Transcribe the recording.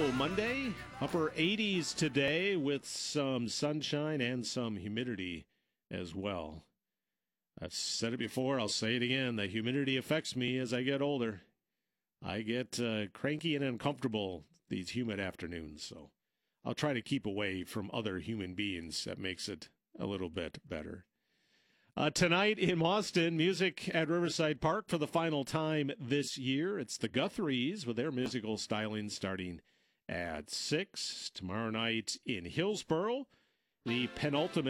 Monday, upper 80s today with some sunshine and some humidity as well. I've said it before, I'll say it again. The humidity affects me as I get older. I get cranky and uncomfortable these humid afternoons, so I'll try to keep away from other human beings. That makes it a little bit better. Tonight in Boston, music at Riverside Park for the final time this year. It's the Guthries with their musical styling starting at 6. Tomorrow night in Hillsboro, the penultimate